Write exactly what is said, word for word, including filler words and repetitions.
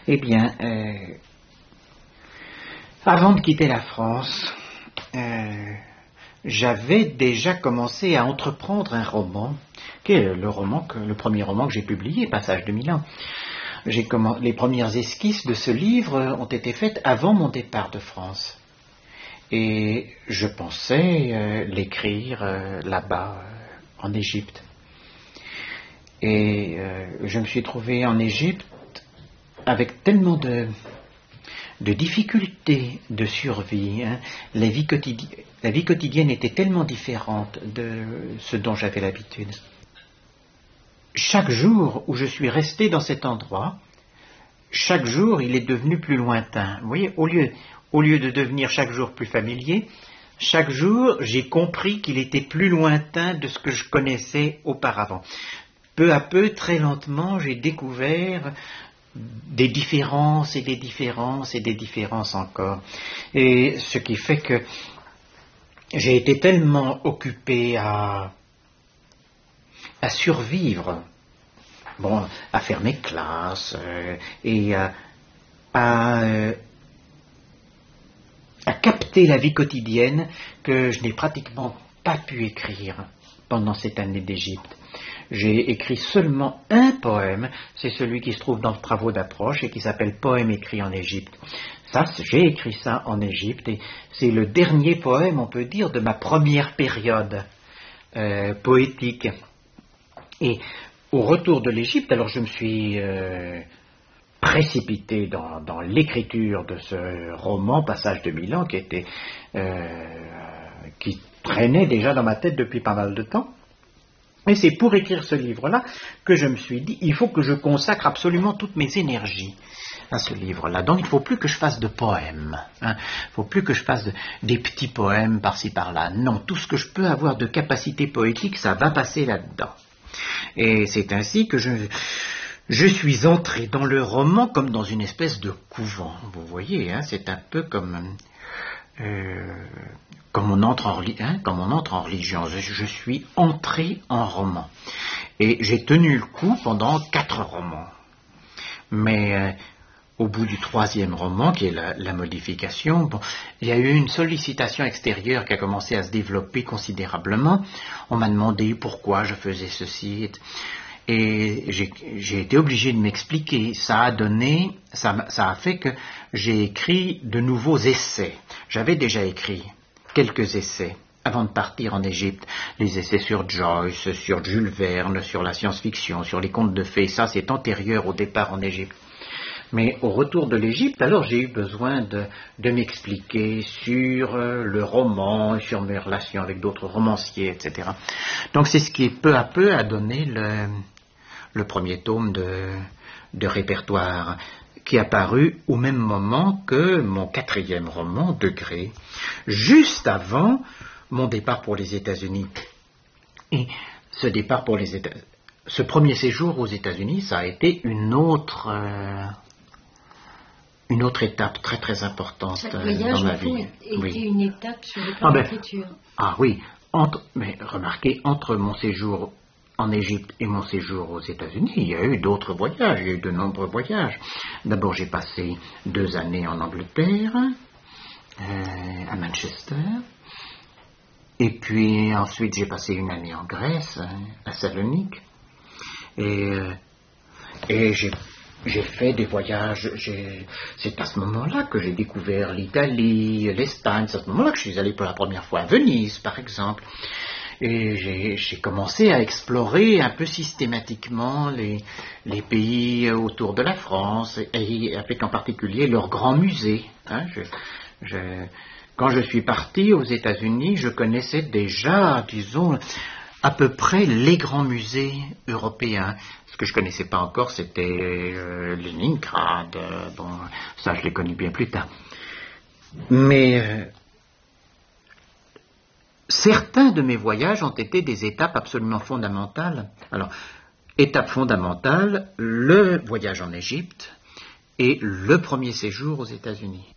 Eh bien, euh, avant de quitter la France, euh, j'avais déjà commencé à entreprendre un roman, qui est le, roman que, le premier roman que j'ai publié, Passage de Milan. J'ai comm- les premières esquisses de ce livre ont été faites avant mon départ de France. Et je pensais euh, l'écrire euh, là-bas, euh, en Égypte. Et euh, je me suis trouvé en Égypte avec tellement de, de difficultés de survie. Hein. La vie quotidi- la vie quotidienne était tellement différente de ce dont j'avais l'habitude. Chaque jour où je suis resté dans cet endroit, chaque jour il est devenu plus lointain. Vous voyez, au lieu, au lieu de devenir chaque jour plus familier, chaque jour j'ai compris qu'il était plus lointain de ce que je connaissais auparavant. Peu à peu, très lentement, j'ai découvert des différences et des différences et des différences encore. Et ce qui fait que j'ai été tellement occupé à, à survivre, bon, à faire mes classes euh, et à, à, euh, à capter la vie quotidienne que je n'ai pratiquement pas pu écrire pendant cette année d'Égypte. J'ai écrit seulement un poème, c'est celui qui se trouve dans le Travaux d'approche et qui s'appelle Poème écrit en Égypte. Ça, j'ai écrit ça en Égypte et c'est le dernier poème, on peut dire, de ma première période euh, poétique. Et au retour de l'Égypte, alors je me suis euh, précipité dans, dans l'écriture de ce roman, Passage de Milan, qui était, euh, qui traînait déjà dans ma tête depuis pas mal de temps. Et c'est pour écrire ce livre-là que je me suis dit, il faut que je consacre absolument toutes mes énergies à ce livre-là. Donc il ne faut plus que je fasse de poèmes. Hein. Il ne faut plus que je fasse de, des petits poèmes par-ci par-là. Non, tout ce que je peux avoir de capacité poétique, ça va passer là-dedans. Et c'est ainsi que je, je suis entré dans le roman comme dans une espèce de couvent. Vous voyez, hein, c'est un peu comme... Euh, Comme on, entre en, hein, comme on entre en religion, je, je suis entré en roman. Et j'ai tenu le coup pendant quatre romans. Mais euh, au bout du troisième roman, qui est la, la modification, bon, il y a eu une sollicitation extérieure qui a commencé à se développer considérablement. On m'a demandé pourquoi je faisais ceci. Et j'ai, j'ai été obligé de m'expliquer. Ça a donné, ça, ça a fait que j'ai écrit de nouveaux essais. J'avais déjà écrit quelques essais avant de partir en Égypte. Les essais sur Joyce, sur Jules Verne, sur la science-fiction, sur les contes de fées. Ça, c'est antérieur au départ en Égypte. Mais au retour de l'Égypte, alors j'ai eu besoin de, de m'expliquer sur euh, le roman, sur mes relations avec d'autres romanciers, et cetera. Donc c'est ce qui peu à peu a donné le, le premier tome de, de répertoire, qui est apparu au même moment que mon quatrième roman, Degré, juste avant mon départ pour les États-Unis. Et ce départ pour les États, ce premier séjour aux États-Unis, ça a été une autre, euh, une autre étape très très importante Chaque euh, voyage, dans ma au fond, vie. était Oui. une étape sur le plan Ah ben, d'écriture. Ah oui, entre, mais remarquez, entre mon séjour en Égypte et mon séjour aux États-Unis, il y a eu d'autres voyages, il y a eu de nombreux voyages. D'abord, j'ai passé deux années en Angleterre, euh, à Manchester, et puis ensuite j'ai passé une année en Grèce, à Salonique, et, euh, et j'ai, j'ai fait des voyages, j'ai, c'est à ce moment-là que j'ai découvert l'Italie, l'Espagne, c'est à ce moment-là que je suis allé pour la première fois à Venise, par exemple. Et j'ai, j'ai commencé à explorer un peu systématiquement les, les pays autour de la France, et avec en particulier leurs grands musées. Hein. Je, je, quand je suis parti aux États-Unis, je connaissais déjà, disons, à peu près les grands musées européens. Ce que je ne connaissais pas encore, c'était euh, Leningrad. Euh, bon, ça, je l'ai connu bien plus tard. Mais... Euh, Certains de mes voyages ont été des étapes absolument fondamentales. Alors, étape fondamentale, le voyage en Égypte et le premier séjour aux États-Unis.